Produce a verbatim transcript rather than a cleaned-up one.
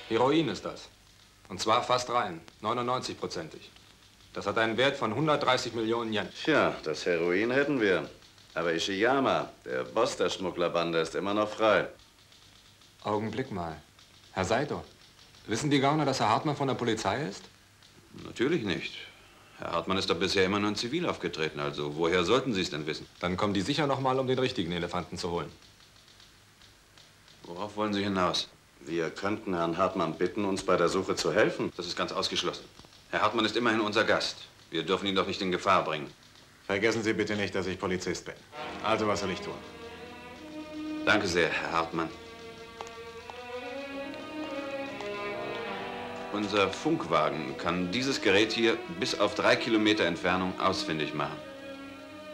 Heroin ist das. Und zwar fast rein, neunundneunzig-prozentig. Das hat einen Wert von hundertdreißig Millionen Yen. Tja, das Heroin hätten wir. Aber Ishiyama, der Boss der Schmugglerbande, ist immer noch frei. Augenblick mal. Herr Saito, wissen die Gauner, dass Herr Hartmann von der Polizei ist? Natürlich nicht. Herr Hartmann ist doch bisher immer nur in Zivil aufgetreten, also woher sollten Sie es denn wissen? Dann kommen die sicher noch mal, um den richtigen Elefanten zu holen. Worauf wollen Sie hinaus? Wir könnten Herrn Hartmann bitten, uns bei der Suche zu helfen. Das ist ganz ausgeschlossen. Herr Hartmann ist immerhin unser Gast. Wir dürfen ihn doch nicht in Gefahr bringen. Vergessen Sie bitte nicht, dass ich Polizist bin. Also, was soll ich tun? Danke sehr, Herr Hartmann. Unser Funkwagen kann dieses Gerät hier bis auf drei Kilometer Entfernung ausfindig machen.